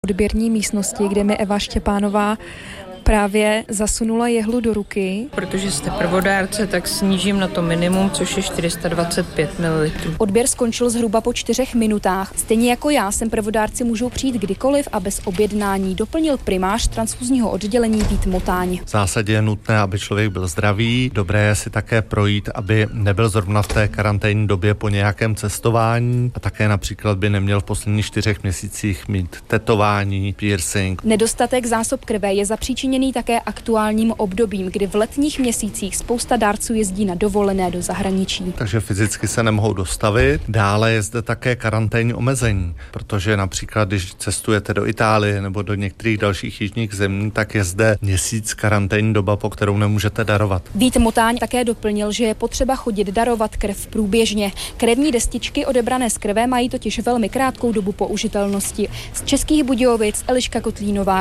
Odběrní místnosti, kde mi Eva Štěpánová právě zasunula jehlu do ruky. Protože jste prvodárce, tak snížím na to minimum, což je 425 ml. Odběr skončil zhruba po 4 minutách. Stejně jako já sem prvodárci můžou přijít kdykoliv a bez objednání, doplnil primář transfuzního oddělení Vít Motáň. V zásadě je nutné, aby člověk byl zdravý. Dobré je si také projít, aby nebyl zrovna v té karanténní době po nějakém cestování a také například by neměl v posledních 4 měsících mít tetování, piercing. Nedostatek zásob krve je zapříčiněný také aktuálním obdobím, kdy v letních měsících spousta dárců jezdí na dovolené do zahraničí. Takže fyzicky se nemohou dostavit. Dále je zde také karanténní omezení, protože například, když cestujete do Itálie nebo do některých dalších jižních zemí, tak je zde měsíc karanténní doba, po kterou nemůžete darovat. Vít Motáň také doplnil, že je potřeba chodit darovat krev průběžně. Krevní destičky odebrané z krve mají totiž velmi krátkou dobu použitelnosti. Z Českých Budějovic Eliška Kotlínová.